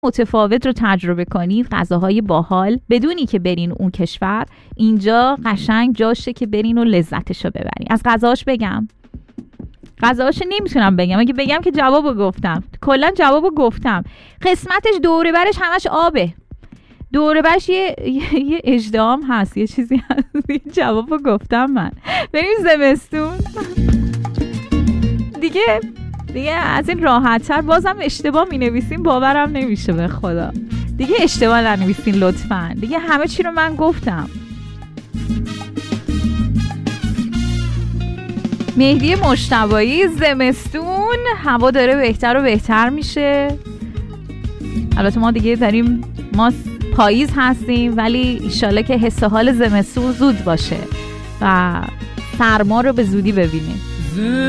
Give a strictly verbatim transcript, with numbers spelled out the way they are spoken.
متفاوت رو تجربه کنید، غذاهای باحال، بدونی که برین اون کشور. اینجا قشنگ جاشه که برین و لذتشو ببرین. از غذاش بگم؟ غذاش نمیتونم بگم، اگه بگم که جوابو گفتم. کلا جوابو گفتم. قسمتش دوره برش همش آبه. دوره برش یه یه اژدهام هست، یه چیزی هست. جوابو گفتم من. بریم زمستون. دیگه دیگه از این راحت‌تر بازم اشتباه می‌نویسین، باورم نمیشه به خدا. دیگه اشتباه ننویسین لطفاً. دیگه همه چی رو من گفتم. مهدی مجتبایی، زمستون هوا داره بهتر و بهتر میشه. البته ما دیگه داریم، ما پاییز هستیم، ولی ایشالا که حس حال زمستون زود باشه و سرما رو به زودی ببینیم.